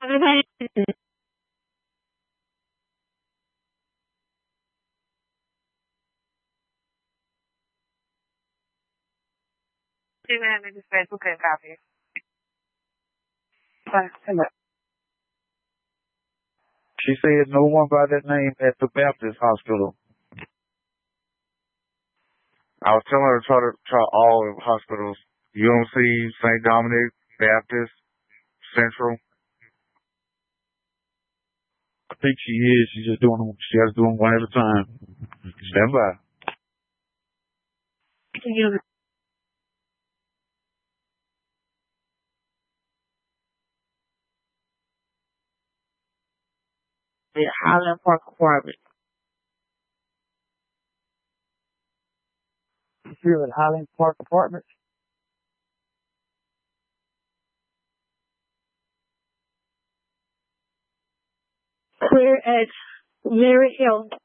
Who couldn't copy? Fine. She said no one by that name at the Baptist hospital. I was telling her to try all hospitals. UMC, St. Dominic, Baptist, Central. I think she is. She has to do them one at a time. Stand by. The Highland Park Apartment. Here at Highland Park Apartments. Clear at Mary Hill.